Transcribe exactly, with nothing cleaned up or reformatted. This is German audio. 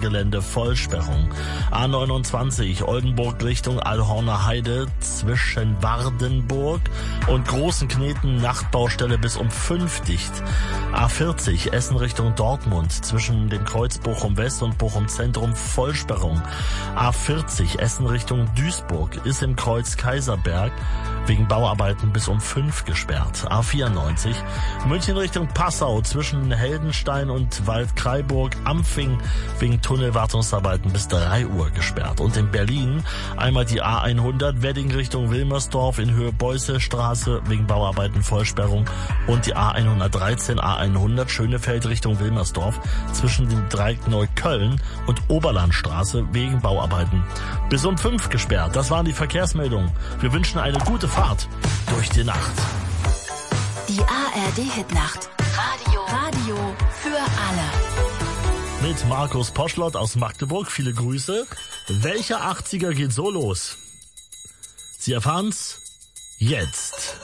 Gelände Vollsperrung. A neunundzwanzig Oldenburg Richtung Allhorner Heide zwischen Wardenburg und Großen Kneten Nachtbaustelle bis um fünf dicht. A vierzig Essen Richtung Dortmund zwischen dem Kreuz Bochum West und Bochum Zentrum Vollsperrung. A vierzig Essen Richtung Duisburg ist im Kreuz Kaiserberg wegen Bauarbeiten bis um fünf gesperrt. A vierundneunzig München Richtung Passau zwischen Heldenstein und Waldkraiburg-Ampfing wegen Tunnelwartungsarbeiten bis drei Uhr gesperrt. Und in Berlin einmal die A hundert Wedding Richtung Wilmersdorf in Höhe Beußestraße wegen Bauarbeiten Vollsperrung und die A hundertdreizehn A hundert Schönefeld Richtung Wilmersdorf zwischen dem Dreieck Neukölln und Oberlandstraße wegen Bauarbeiten bis um fünf gesperrt. Das waren die Verkehrsmeldungen. Wir wünschen eine gute Fahrt durch die Nacht. Die A R D-Hitnacht. Radio. Radio für alle. Mit Markus Poschlott aus Magdeburg. Viele Grüße. Welcher achtziger geht so los? Sie erfahren's jetzt.